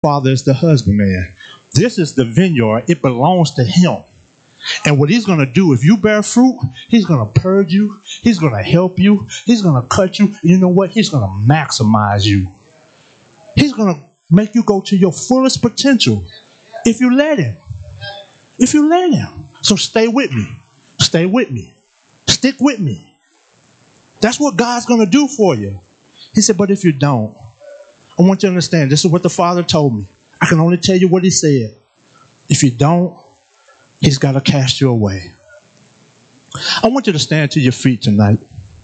Father is the husbandman. This is the vineyard. It belongs to him. And what he's going to do, if you bear fruit, he's going to purge you. He's going to help you. He's going to cut you. And you know what? He's going to maximize you. He's going to make you go to your fullest potential if you let him. If you let him. So stay with me. Stay with me. Stick with me. That's what God's going to do for you. He said, but if you don't, I want you to understand, this is what the Father told me. I can only tell you what he said. If you don't, he's got to cast you away. I want you to stand to your feet tonight.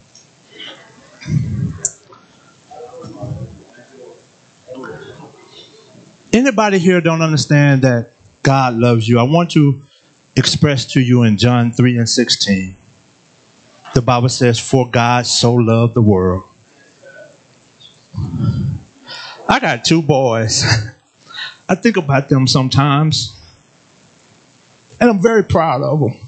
Anybody here don't understand that God loves you? I want to express to you in John 3:16. The Bible says, for God so loved the world. I got 2 boys. I think about them sometimes. And I'm very proud of them.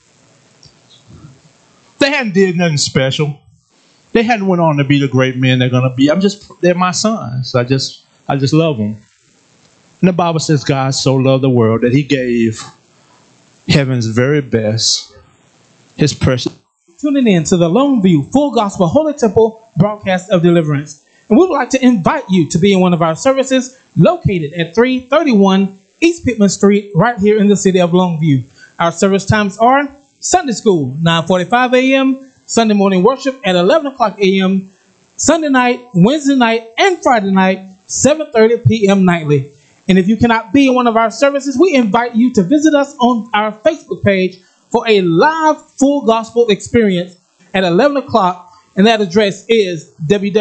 They hadn't did nothing special. They hadn't went on to be the great men they're going to be. They're my sons. I just love them. And the Bible says God so loved the world that he gave heaven's very best, his precious. Tuning in to the Longview Full Gospel Holy Temple broadcast of deliverance. And we would like to invite you to be in one of our services located at 331 East Pittman Street, right here in the city of Longview. Our service times are Sunday school, 9:45 a.m., Sunday morning worship at 11 o'clock a.m., Sunday night, Wednesday night, and Friday night, 7:30 p.m. nightly. And if you cannot be in one of our services, we invite you to visit us on our Facebook page for a live full gospel experience at 11 o'clock. And that address is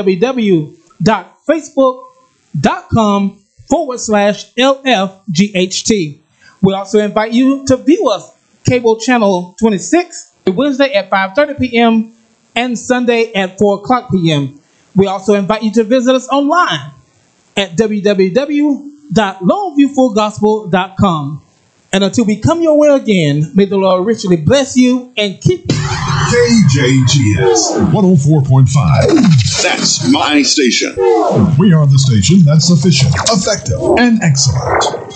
www.facebook.com/LFGHT. We also invite you to view us, cable channel 26, Wednesday at 5:30 p.m. and Sunday at 4 o'clock p.m. We also invite you to visit us online at www.longviewfullgospel.com. And until we come your way again, may the Lord richly bless you and keep you. KJGS 104.5. That's my station. We are the station that's sufficient, effective, and excellent.